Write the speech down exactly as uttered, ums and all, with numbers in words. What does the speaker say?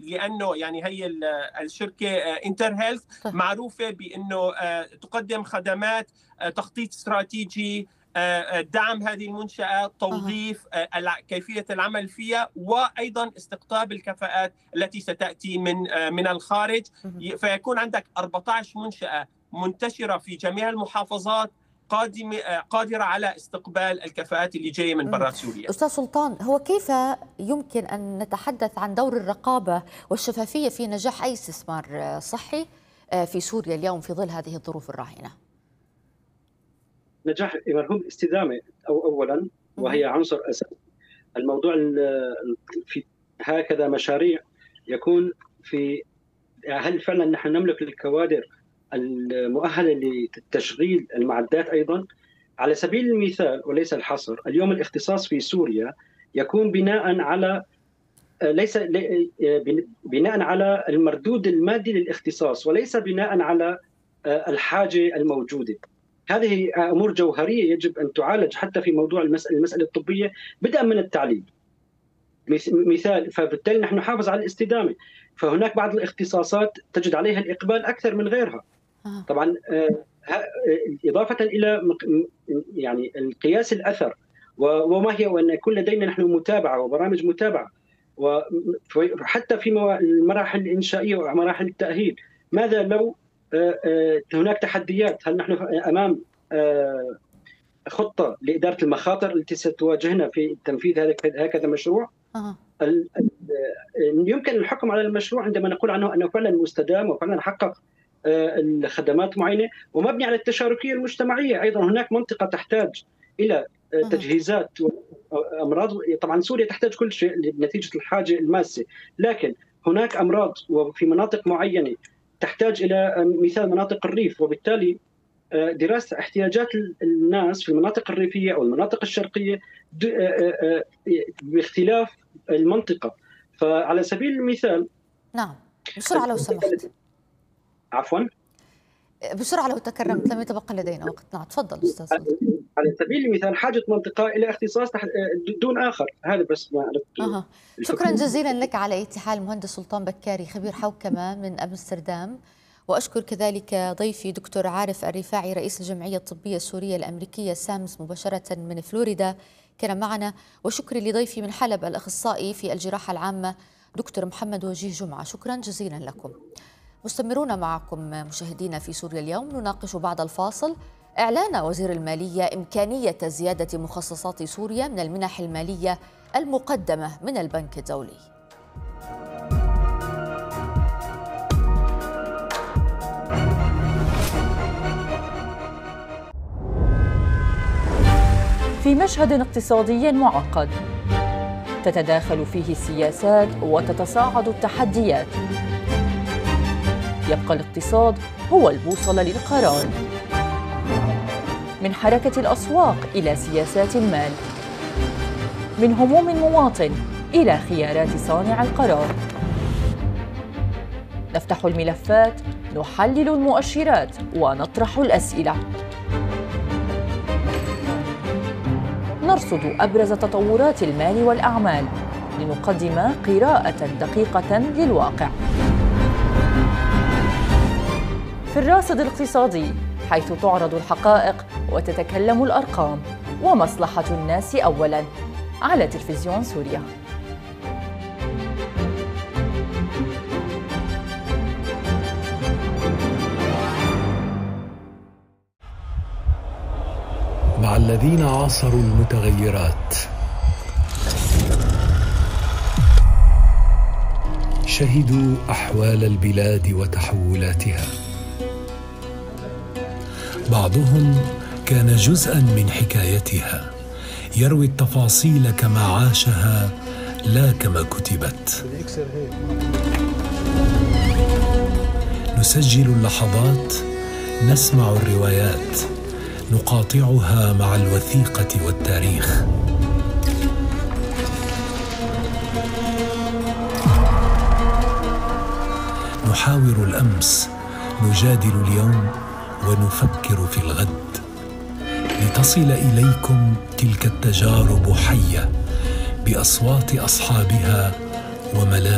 لانه يعني هي الشركه انتر هيلث معروفه بانه تقدم خدمات تخطيط استراتيجي، دعم هذه المنشآت، توظيف، كيفية العمل فيها، وأيضا استقطاب الكفاءات التي ستأتي من من الخارج. فيكون عندك أربعة عشر منشأة منتشرة في جميع المحافظات قادرة على استقبال الكفاءات اللي جاية من برا سوريا. أستاذ سلطان، هو كيف يمكن أن نتحدث عن دور الرقابة والشفافية في نجاح أي استثمار صحي في سوريا اليوم في ظل هذه الظروف الراهنة؟ نجاح مرهون الاستدامة أو أولا، وهي عنصر أساسي. الموضوع في هكذا مشاريع يكون في هل فعلا نحن نملك الكوادر المؤهلة لتشغيل المعدات. أيضا على سبيل المثال وليس الحصر، اليوم الاختصاص في سوريا يكون بناء على ليس بناء على المردود المادي للاختصاص، وليس بناء على الحاجة الموجودة. هذه أمور جوهرية يجب أن تعالج حتى في موضوع المسألة, المسألة الطبية بدءا من التعليم. مثال، فبالتالي نحن نحافظ على الاستدامة. فهناك بعض الاختصاصات تجد عليها الإقبال أكثر من غيرها. طبعا إضافة إلى يعني القياس الأثر وما هي، وأن يكون لدينا نحن متابعة وبرامج متابعة، وحتى في المراحل الإنشائية ومراحل التأهيل. ماذا لو هناك تحديات؟ هل نحن أمام خطة لإدارة المخاطر التي ستواجهنا في تنفيذ هكذا مشروع؟ أه. يمكن الحكم على المشروع عندما نقول عنه أنه فعلا مستدام وفعلا حقق الخدمات معينة ومبني على التشاركية المجتمعية. أيضا هناك منطقة تحتاج إلى تجهيزات وأمراض. طبعا سوريا تحتاج كل شيء نتيجة الحاجة الماسة، لكن هناك أمراض وفي مناطق معينة تحتاج إلى مثال مناطق الريف، وبالتالي دراسة احتياجات الناس في المناطق الريفية أو المناطق الشرقية باختلاف المنطقة. فعلى سبيل المثال، نعم بسرعة لو سمحت. عفوا بسرعة لو تكرمت، لم يتبقى لدينا وقت. نعم تفضل أستاذ. على سبيل المثال حاجة منطقة إلى اختصاص دون آخر. هذا بس ما أه. شكرا جزيلا لك على أي حال المهندس سلطان بكاري، خبير حوكمة من أمستردام. وأشكر كذلك ضيفي دكتور عارف الرفاعي رئيس الجمعية الطبية السورية الأمريكية سامس مباشرة من فلوريدا كان معنا. وشكري لضيفي من حلب الأخصائي في الجراحة العامة دكتور محمد وجيه جمعة. شكرا جزيلا لكم. مستمرون معكم مشاهدينا في سوريا اليوم. نناقش بعد الفاصل إعلان وزير المالية إمكانية زيادة مخصصات سوريا من المنح المالية المقدمة من البنك الدولي. في مشهد اقتصادي معقد تتداخل فيه السياسات وتتصاعد التحديات، يبقى الاقتصاد هو البوصلة للقرار. من حركة الأسواق إلى سياسات المال، من هموم المواطن إلى خيارات صانع القرار. نفتح الملفات، نحلل المؤشرات ونطرح الأسئلة، نرصد أبرز تطورات المال والأعمال لنقدم قراءة دقيقة للواقع. في الراصد الاقتصادي، حيث تعرض الحقائق وتتكلم الأرقام، ومصلحة الناس أولاً، على تلفزيون سوريا. مع الذين عاصروا المتغيرات، شهدوا أحوال البلاد وتحولاتها. بعضهم كان جزءاً من حكايتها، يروي التفاصيل كما عاشها لا كما كتبت. نسجل اللحظات، نسمع الروايات، نقاطعها مع الوثيقة والتاريخ. نحاور الأمس، نجادل اليوم، ونفكر في الغد، لتصل إليكم تلك التجارب حية بأصوات أصحابها وملامح